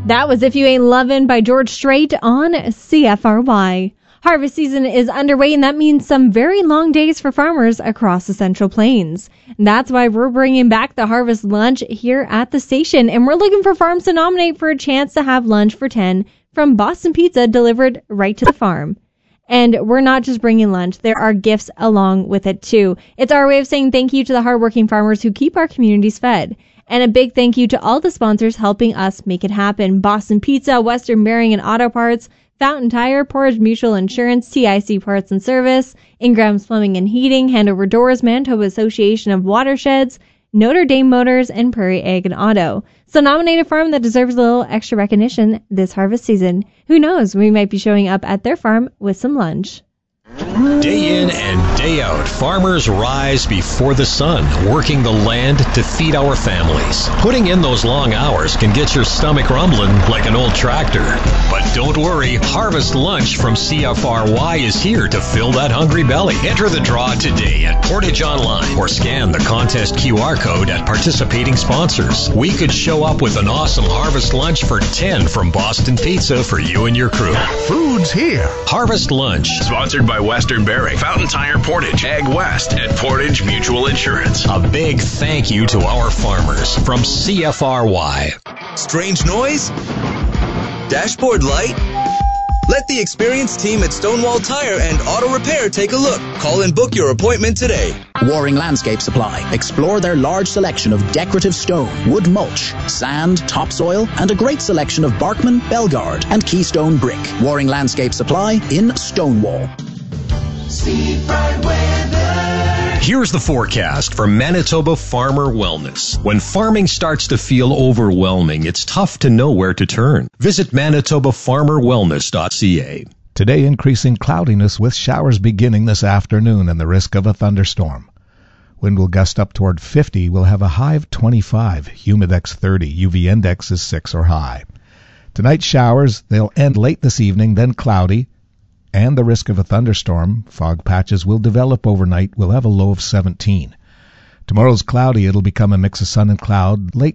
That was If You Ain't Lovin' by George Strait on CFRY. Harvest season is underway, and that means some very long days for farmers across the Central Plains. That's why we're bringing back the Harvest Lunch here at the station, and we're looking for farms to nominate for a chance to have lunch for 10 from Boston Pizza delivered right to the farm. And we're not just bringing lunch. There are gifts along with it, too. It's our way of saying thank you to the hardworking farmers who keep our communities fed. And a big thank you to all the sponsors helping us make it happen. Boston Pizza, Western Bearing and Auto Parts, Fountain Tire, Portage Mutual Insurance, TIC Parts and Service, Ingram's Plumbing and Heating, Hanover Doors, Manitoba Association of Watersheds, Notre Dame Motors, and Prairie Ag and Auto. So nominate a farm that deserves a little extra recognition this harvest season. Who knows, we might be showing up at their farm with some lunch. Day in and day out, farmers rise before the sun, working the land to feed our families. Putting in those long hours can get your stomach rumbling like an old tractor. But don't worry, Harvest Lunch from CFRY is here to fill that hungry belly. Enter the draw today at Portage Online or scan the contest QR code at participating sponsors. We could show up with an awesome Harvest Lunch for 10 from Boston Pizza for you and your crew. Food's here. Harvest Lunch. Sponsored by Western Bearing, Fountain Tire, Portage, Ag West, and Portage Mutual Insurance. A big thank you to our farmers from CFRY. Strange noise? Dashboard light? Let the experienced team at Stonewall Tire and Auto Repair take a look. Call and book your appointment today. Waring Landscape Supply. Explore their large selection of decorative stone, wood mulch, sand, topsoil, and a great selection of Barkman, Belgard, and Keystone brick. Waring Landscape Supply in Stonewall. Here's the forecast for Manitoba Farmer Wellness. When farming starts to feel overwhelming, it's tough to know where to turn. Visit manitobafarmerwellness.ca. Today, increasing cloudiness with showers beginning this afternoon and the risk of a thunderstorm. Wind will gust up toward 50. We'll have a high of 25. Humidex 30. UV index is 6 or high. Tonight, showers. They'll end late this evening, then cloudy. And the risk of a thunderstorm. Fog patches will develop overnight. We'll have a low of 17. Tomorrow's cloudy. It'll become a mix of sun and cloud. Late